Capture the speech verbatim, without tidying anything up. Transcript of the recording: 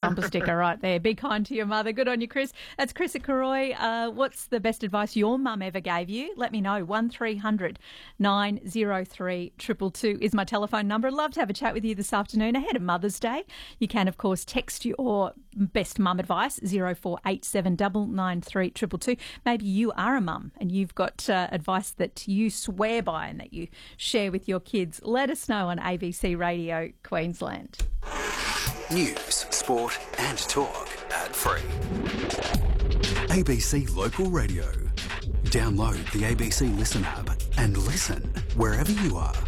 bumper sticker right there. Be kind to your mother. Good on you, Chris. That's Chris at Karoi. Uh, what's the best advice your mum ever gave you? Let me know. one three hundred nine oh three two two two is my telephone number. I'd love to have a chat with you this afternoon ahead of Mother's Day. You can, of course, text your best mum advice, zero four eight seven nine nine three two two two. Maybe you are a mum and you've got uh, advice that you swear by and that you share with your kids. Let us know on A B C Radio Queensland. News, sport and talk ad-free. A B C Local Radio. Download the A B C Listen app and listen wherever you are.